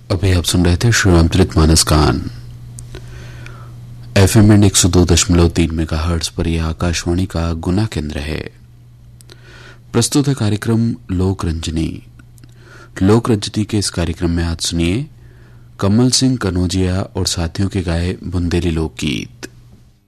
अभी आप सुन रहे थे श्री रामचरित मानस गान एफएम एंड 102.3 मेगाहर्ट्ज पर यह आकाशवाणी का गुना केंद्र है। प्रस्तुत है कार्यक्रम लोक रंजनी। लोक रंजनी के इस कार्यक्रम में आज सुनिए कमल सिंह कनौजिया और साथियों के गाए बुंदेली लोकगीत।